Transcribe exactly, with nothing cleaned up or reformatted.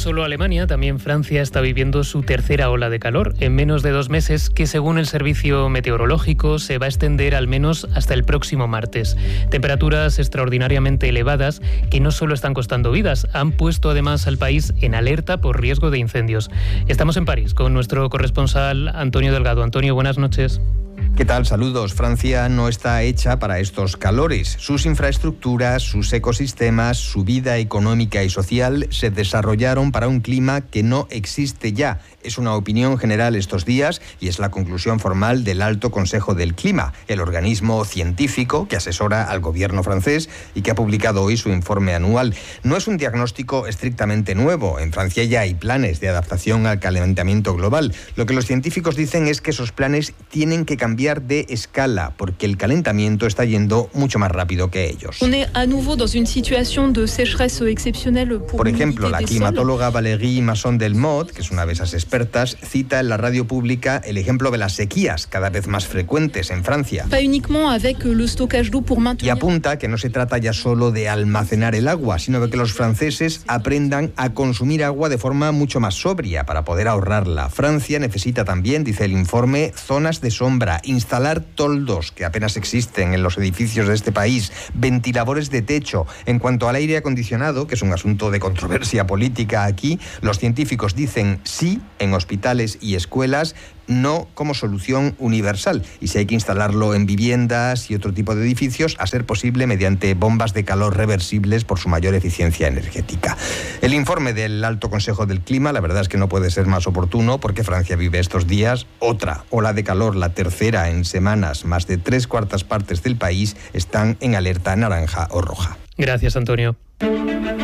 solo Alemania, también Francia está viviendo su tercera ola de calor en menos de dos meses, que según el servicio meteorológico se va a extender al menos hasta el próximo martes. Temperaturas extraordinariamente elevadas que no solo están costando vidas, han puesto además al país en alerta por riesgo de incendios. Estamos en París con nuestro corresponsal Antonio Delgado. Antonio, buenas noches. ¿Qué tal? Saludos. Francia no está hecha para estos calores. Sus infraestructuras, sus ecosistemas, su vida económica y social se desarrollaron para un clima que no existe ya. Es una opinión general estos días y es la conclusión formal del Alto Consejo del Clima, el organismo científico que asesora al gobierno francés y que ha publicado hoy su informe anual. No es un diagnóstico estrictamente nuevo. En Francia ya hay planes de adaptación al calentamiento global. Lo que los científicos dicen es que esos planes tienen que cambiar de escala, porque el calentamiento está yendo mucho más rápido que ellos. Por ejemplo, la climatóloga Valérie Masson-Delmotte, que es una de esas expertas, cita en la radio pública el ejemplo de las sequías cada vez más frecuentes en Francia. Y apunta que no se trata ya solo de almacenar el agua, sino de que los franceses aprendan a consumir agua de forma mucho más sobria para poder ahorrarla. Francia necesita también, dice el informe, zonas de sombra, instalar toldos que apenas existen en los edificios de este país, ventiladores de techo. En cuanto al aire acondicionado, que es un asunto de controversia política aquí, los científicos dicen sí en hospitales y escuelas, no como solución universal. Y si hay que instalarlo en viviendas y otro tipo de edificios, a ser posible mediante bombas de calor reversibles por su mayor eficiencia energética. El informe del Alto Consejo del Clima, la verdad es que no puede ser más oportuno porque Francia vive estos días otra ola de calor, la tercera en semanas. Más de tres cuartas partes del país están en alerta naranja o roja. Gracias, Antonio.